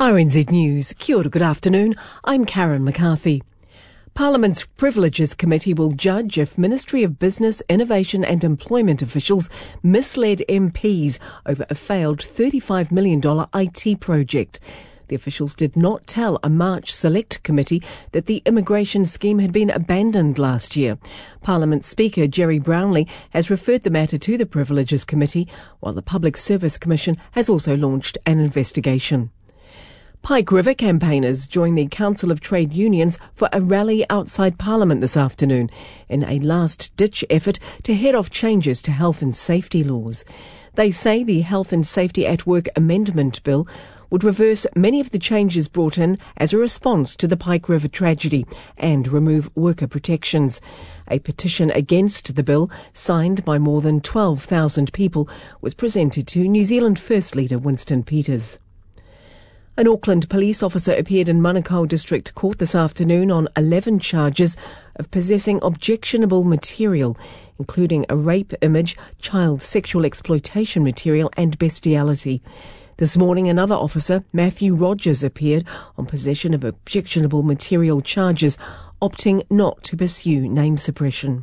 RNZ News. Kia ora, good afternoon. I'm Karen McCarthy. Parliament's Privileges Committee will judge if Ministry of Business, Innovation and Employment officials misled MPs over a failed $35 million IT project. The officials did not tell a March Select Committee that the immigration scheme had been abandoned last year. Parliament Speaker Jerry Brownlee has referred the matter to the Privileges Committee, while the Public Service Commission has also launched an investigation. Pike River campaigners join the Council of Trade Unions for a rally outside Parliament this afternoon in a last-ditch effort to head off changes to health and safety laws. They say the Health and Safety at Work Amendment Bill would reverse many of the changes brought in as a response to the Pike River tragedy and remove worker protections. A petition against the bill, signed by more than 12,000 people, was presented to New Zealand First Leader Winston Peters. An Auckland police officer appeared in Manukau District Court this afternoon on 11 charges of possessing objectionable material, including a rape image, child sexual exploitation material and bestiality. This morning, another officer, Matthew Rogers, appeared on possession of objectionable material charges, opting not to pursue name suppression.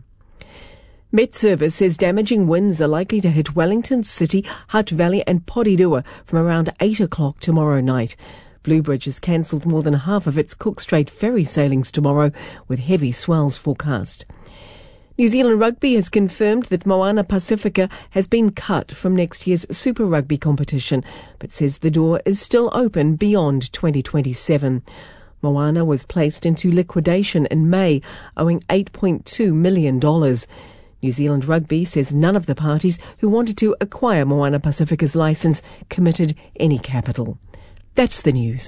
Met Service says damaging winds are likely to hit Wellington City, Hutt Valley and Porirua from around 8 o'clock tomorrow night. Bluebridge has cancelled more than half of its Cook Strait ferry sailings tomorrow, with heavy swells forecast. New Zealand Rugby has confirmed that Moana Pacifica has been cut from next year's Super Rugby competition, but says the door is still open beyond 2027. Moana was placed into liquidation in May, owing $8.2 million. New Zealand Rugby says none of the parties who wanted to acquire Moana Pacifica's licence committed any capital. That's the news.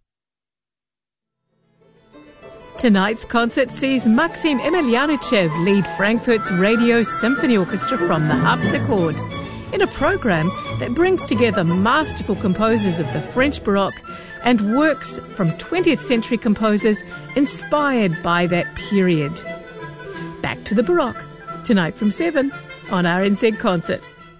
Tonight's concert sees Maxim Emelianichev lead Frankfurt's Radio Symphony Orchestra from the harpsichord in a program that brings together masterful composers of the French Baroque and works from 20th century composers inspired by that period. Back to the Baroque, tonight from 7 on RNZ Concert.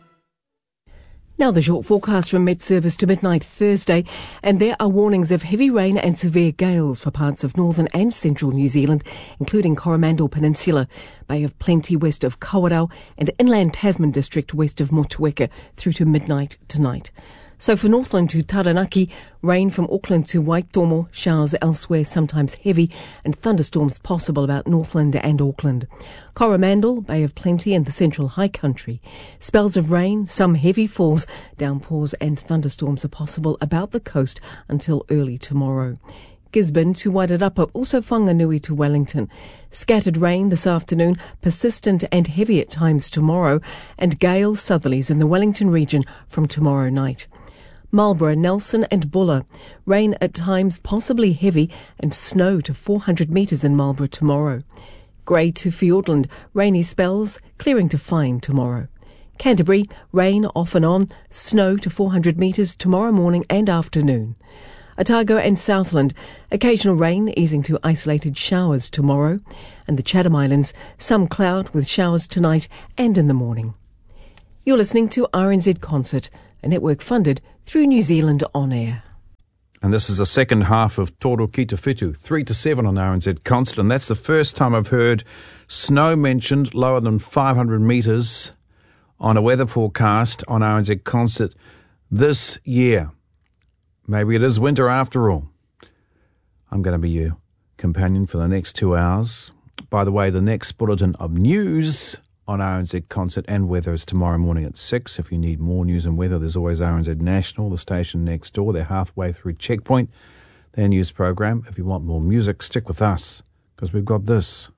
Now the short forecast from Met Service to midnight Thursday, and there are warnings of heavy rain and severe gales for parts of northern and central New Zealand, including Coromandel Peninsula, Bay of Plenty west of Kawerau, and inland Tasman district west of Motueka through to midnight tonight. So for Northland to Taranaki, rain from Auckland to Waitomo, showers elsewhere, sometimes heavy, and thunderstorms possible about Northland and Auckland. Coromandel, Bay of Plenty and the Central High Country. Spells of rain, some heavy falls, downpours and thunderstorms are possible about the coast until early tomorrow. Gisborne to Wairarapa, also Whanganui to Wellington. Scattered rain this afternoon, persistent and heavy at times tomorrow, and gale southerlies in the Wellington region from tomorrow night. Marlborough, Nelson and Buller. Rain at times possibly heavy and snow to 400 metres in Marlborough tomorrow. Grey to Fiordland, rainy spells, clearing to fine tomorrow. Canterbury, rain off and on, snow to 400 metres tomorrow morning and afternoon. Otago and Southland, occasional rain easing to isolated showers tomorrow. And the Chatham Islands, some cloud with showers tonight and in the morning. You're listening to RNZ Concert, a network funded through New Zealand On Air. And this is the second half of Toro Ki Te Whitu, 3 to 7 on RNZ Concert, and that's the first time I've heard snow mentioned lower than 500 metres on a weather forecast on RNZ Concert this year. Maybe it is winter after all. I'm going to be your companion for the next 2 hours. By the way, the next bulletin of news on RNZ Concert and weather is tomorrow morning at 6. If you need more news and weather, there's always RNZ National, the station next door. They're halfway through Checkpoint, their news program. If you want more music, stick with us, because we've got this.